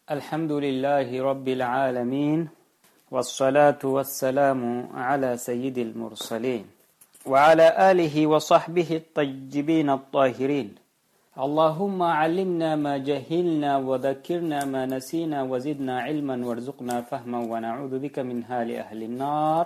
الحمد لله رب العالمين والصلاة والسلام على سيد المرسلين وعلى آله وصحبه الطيبين الطاهرين اللهم علمنا ما جهلنا وذكرنا ما نسينا وزدنا علما وارزقنا فهما ونعوذ بك من حال أهل النار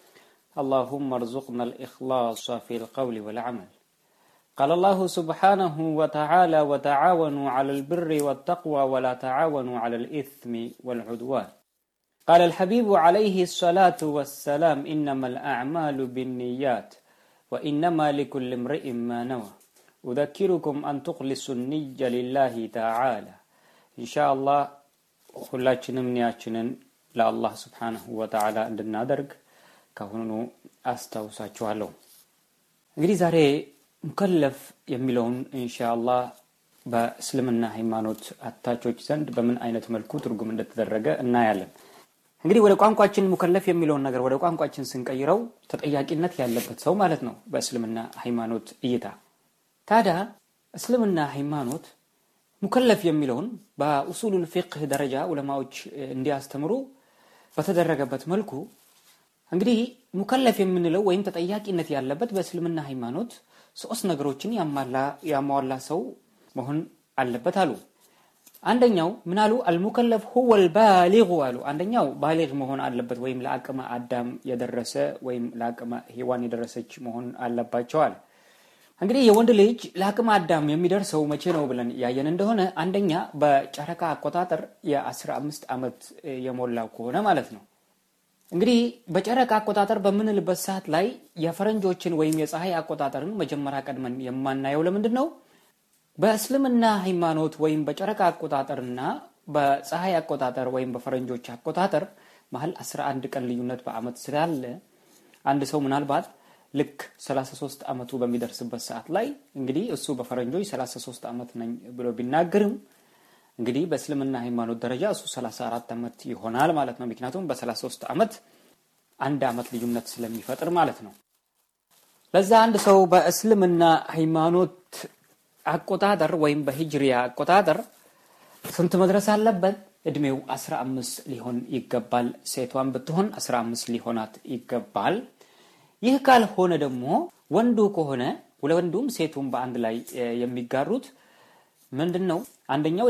اللهم ارزقنا الإخلاص في القول والعمل قال الله سبحانه وتعالى وتعاونوا على البر والتقوى ولا تعاونوا على الإثم والعدوان قال الحبيب عليه الصلاة والسلام إنما الأعمال بالنيات وإنما لكل امرئ ما نوى أذكركم أن تخلصوا النية لله تعالى إن شاء الله ሁላችንም ንያችንን ለአላህ Subhanahu Wa Ta'ala እንድናደርግ ካሁኑ አስተዋውሳችኋለሁ። እንግዲህ ዛሬ ሙከለፍ የሚለውን ኢንሻአላህ በእስልምና ሃይማኖት አታቾች ዘንድ በምን አይነት መልኩ ትርጉም እንደተደረገ እናያለን። እንግዲህ ወደ ቋንቋችን ሙከለፍ የሚለውን ነገር ወደ ቋንቋችን ስንቀይረው ተጠያቂነት ያለበት ሰው ማለት ነው በእስልምና ሃይማኖት እይታ። ታዲያ እስልምና ሃይማኖት ሙከለፍ የሚለውን በኡሱሉል ፊቅህ ደረጃ ዑለማዎች እንዲያስተምሩ በተደረገበት መልኩ እንግዲህ ሙከለፍ የምንለው ወይም ተጠያቂነት ያለበት በእስልምና ሃይማኖት ሶስት ነገሮችን ያሟላ ሰው መሆን አለበት አሉ። አንደኛው ምናሉ አልሙከለፍ هو البالغ አሉ። አንደኛው ባሊግ መሆን አለበት ወይም ለአቅመ አዳም የደረሰ ወይም ለአቅመ ሔዋን የደረሰች መሆን አለባቸው አለ። እንግዲህ የወንድ ልጅ ለአቅመ አዳም የሚደርሰው መቼ ነው ብለን ያየን እንደሆነ አንደኛ በጨረቃ አቆጣጠር የ15 አመት የሞላው ከሆነ ማለት ነው። እንግዲህ በጨረቃ አቆጣጠር በምንልበት ሰዓት ላይ የፈረንጆችን ወይም የፀሐይ አቆጣጠርን መጀመሪያ ቀድመን የማናየው ለምንድነው? በእስልምና ሃይማኖት ወይም በጨረቃ አቆጣጠርና በፀሐይ አቆጣጠር ወይም በፈረንጆች አቆጣጠር መሃል 11 ቀን ልዩነት በአመት ስላለ አንድ ሰው ምናልባት ልክ 33 አመቱ በሚደርስበት ሰዓት ላይ እንግዲህ እሱ በፈረንጆች 33 አመት ነኝ ብሎ ቢናገርም እንግዲህ በእስልምና ሃይማኖት ደረጃ እሱ 34 አመት ይሆናል ማለት ነው። ምክንያቱም በ33 አመት አንድ አመት ልዩነት ስለሚፈጥር ማለት ነው። ለዛ አንድ ሰው በእስልምና ሃይማኖት አቆጣጠር ወይም በሂጅሪያ አቆጣጠር ስንት መድረስ አለበት? እድሜው 15 ሊሆን ይገባል። ሴቷን ብትሆን 15 ሊሆናት ይገባል። ይህ ካልሆነ ደግሞ ወንዱ ከሆነ ወንዱም ሴቱም በአንድ ላይ የሚጋሩት ምንድነው? አንደኛው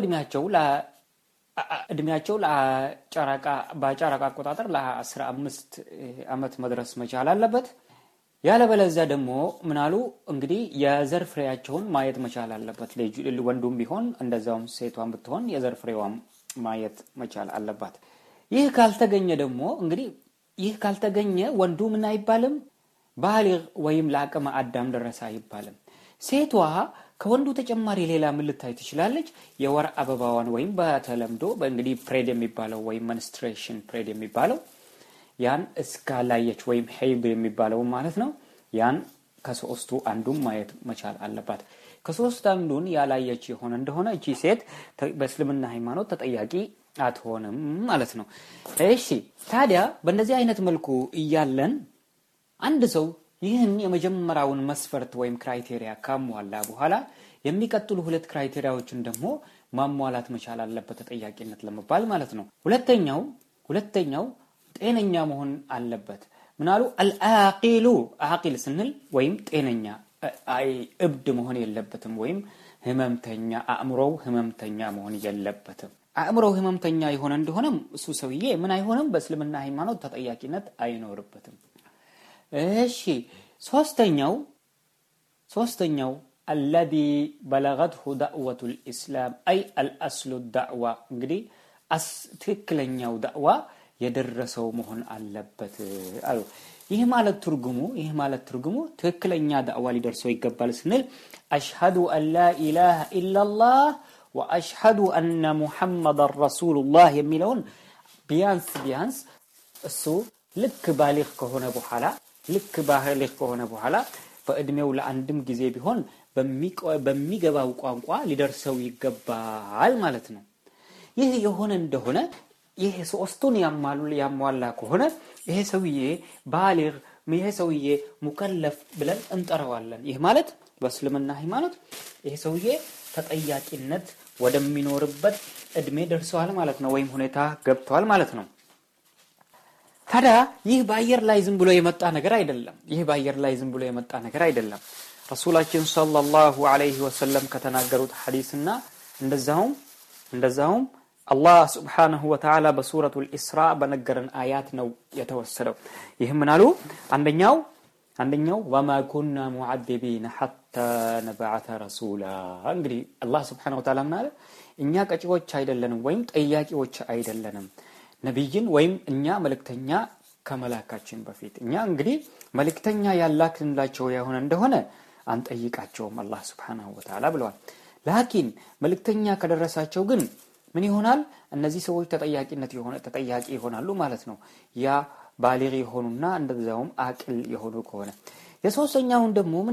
እድሜያቸው በጨረቃ አቆጣጠር ለ15 አመት መድረስ መቻል አለበት። ያለበለዚያ ደግሞ ምናሉ እንግዲህ የዘር ፍሬያቸውን ማየት መቻል አለበት። ወንዱም ቢሆን እንደዛውም ሴቷን ብትሆን የዘር ፍሬዋም ማየት መቻል አለባት። ይህ ካልተገኘ ደግሞ እንግዲህ ይህ ካልተገኘ ወንዱ ምን አይባልም? ባሊግ ወይም ለአቅመ አዳም ደረሰ አይባልም። ሴቷ ከወንዱ ተጨማሪ ሌላ ምን ልታይ ትችላለች? የወር አበባዋን ወይም በተለምዶ በእንግዲህ ፕሬድ የሚባለው ወይም መንስትሬሽን ፕሬድ የሚባለው ያን እስካላየች ወይም ሄይድ የሚባለው ማለት ነው። ያን ከሶስቱ አንዱን ማየት መቻል አለባት። ከሶስቱ አንዱን ያላየች የሆነ እንደሆነ እቺ ሴት በእስልምና ሃይማኖት ተጠያቂ አትሆንም ማለት ነው። እሺ ታዲያ በእንደዚህ አይነት መልኩ እያለን አንድ ሰው ይህን የመጀመሪያውን መስፈርት ወይም ክራይቴሪያ ካሟላ በኋላ የሚቀጥሉ ሁለት ክራይቴሪያዎችን ደግሞ ማሟላት መቻል አለበት ተጠያቂነት ለመባል ማለት ነው። ሁለተኛው ጤነኛ መሆን አለበት። ምናሉ አልአቂሉ አቂል ስንል ወይም ጤነኛ እብድ መሆን የለበትም ወይም ህመምተኛ አእምሮው ህመምተኛ መሆን የለበትም። አእምሮው ህመምተኛ የሆነ እንደሆነ እሱ ሰውዬ ምን አይሆንም? በእስልምና ሃይማኖት ተጠያቂነት አይኖርበትም። እሺ ሶስተኛው الذي بلغته دعوة الإسلام أي الأصل الدعوة እንግዲህ ትክክለኛው ዳዕዋ የደረሰው መሆን አለበት አሉ። ይህ ማለት ትርጉሙ ትክክለኛ ዳዕዋ ሊደርሰው ይገባል ስንል አሽሃዱ አን ላ ኢላሃ ኢላላህ ወአሽሃዱ አነ ሙሐመደር ረሱሉላህ የሚለውን ቢያንስ እሱ ልክ ባሊግ ከሆነ በኋላ በእድሜው ለአንድም ጊዜ ቢሆን በሚገባው ቋንቋ ሊደርሰው ይገባል ማለት ነው። ይህ የሆነ እንደሆነ ይሄ ሶስቱን ያሟላ ከሆነ ይሄ ሰውዬ ባሊግ ይሄ ሰውዬ ሙከለፍ ብለን እንጠራዋለን። ይህ ማለት በእስልምና ሃይማኖት ይሄ ሰውዬ ተጠያቂነት ወደሚኖርበት እድሜ ደርሰዋል ማለት ነው ወይም ሁኔታ ገብቷል ማለት ነው ታዲያ ይህ በአየር ላይ ዝም ብሎ የመጣ ነገር አይደለም ረሱላችን ሰለላሁ ዐለይሂ ወሰለም ከተናገሩት ሐዲስና እንደዛውም አላህ Subhanahu Wa Ta'ala በሱረቱል ኢስራ በነገረን አያት ነው የተወሰደው ይህም ምናሉ አንደኛው ወማ ኩና ሙዓذبين حتى نبعث رسولا እንግዲህ አላህ Subhanahu Wa Ta'ala ማለት እኛ ቀጪዎች አይደለንም ወይም ጠያቂዎች አይደለንም ነብይን ወይም እኛ መልእክተኛ ከመላካችን በፊት እኛ እንግዲህ መልእክተኛ ያላክንላቸው የሆነ እንደሆነ አንጠይቃቸውም አላህ Subhanahu Wa Ta'ala ብለዋል ላኪን መልእክተኛ ከደረሳቸው ግን ምን ይሆናል እነዚህ ሰዎች ተጠያቂ ይሆናሉ ማለት ነው ያ ባሊግ የሆኑና እንደዛውም አቅል የሆኑ ከሆነ የሶስተኛውን ደግሞ